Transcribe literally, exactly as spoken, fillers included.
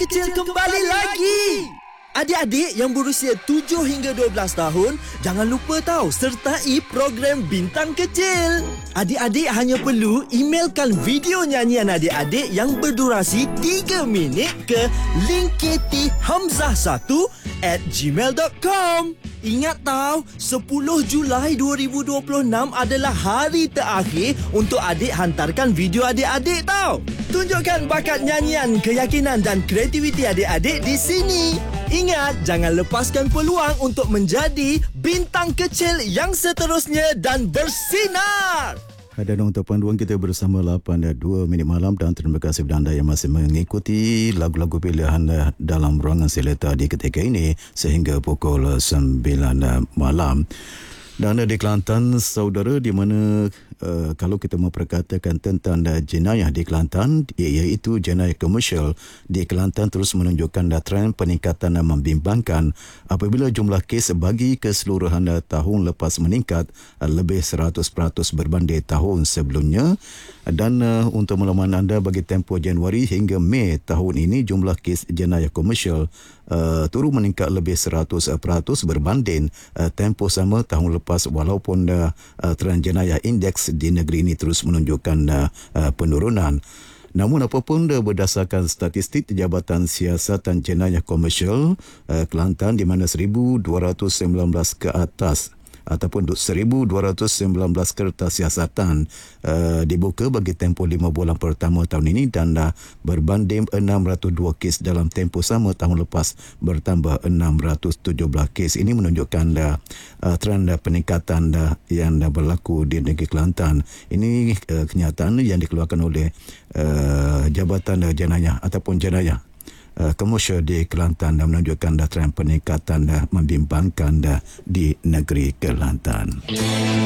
Kecil kembali lagi. Adik-adik yang berusia tujuh hingga dua belas tahun, jangan lupa tahu sertai program Bintang Kecil. Adik-adik hanya perlu emailkan video nyanyian adik-adik yang berdurasi tiga minit ke linketihamzah satu at gmail dot com. Ingat tahu, sepuluh Julai dua ribu dua puluh enam adalah hari terakhir untuk adik hantarkan video adik-adik tahu. Tunjukkan bakat nyanyian, keyakinan dan kreativiti adik-adik di sini. Ingat, jangan lepaskan peluang untuk menjadi bintang kecil yang seterusnya dan bersinar. Dan untuk panduan kita bersama lapan dan dua minit malam, dan terima kasih kepada anda yang masih mengikuti lagu-lagu pilihan dalam ruangan Seleta di ketika ini sehingga pukul sembilan malam. Dan di Kelantan, saudara, di mana uh, kalau kita memperkatakan tentang uh, jenayah di Kelantan, iaitu jenayah komersial di Kelantan terus menunjukkan uh, trend peningkatan uh, membimbangkan apabila jumlah kes bagi keseluruhan uh, tahun lepas meningkat uh, lebih seratus peratus berbanding tahun sebelumnya. Dan uh, untuk makluman anda, bagi tempoh Januari hingga Mei tahun ini, jumlah kes jenayah komersial uh, turut meningkat lebih seratus peratus berbanding uh, tempoh sama tahun lepas, walaupun uh, uh, trend jenayah indeks di negeri ini terus menunjukkan uh, uh, penurunan. Namun apapun, berdasarkan statistik Jabatan Siasatan Jenayah Komersial uh, Kelantan, di mana seribu dua ratus sembilan belas ke atas ataupun seribu dua ratus sembilan belas kertas siasatan uh, dibuka bagi tempoh lima bulan pertama tahun ini, dan uh, berbanding enam ratus dua kes dalam tempoh sama tahun lepas, bertambah enam ratus tujuh belas kes. Ini menunjukkan uh, uh, trend uh, peningkatan uh, yang uh, berlaku di negeri Kelantan. Ini uh, kenyataan yang dikeluarkan oleh uh, Jabatan uh, Jenayah ataupun Jenayah Uh, komersial di Kelantan, dan menunjukkan dah trend peningkatan dah membimbangkan dah di negeri Kelantan.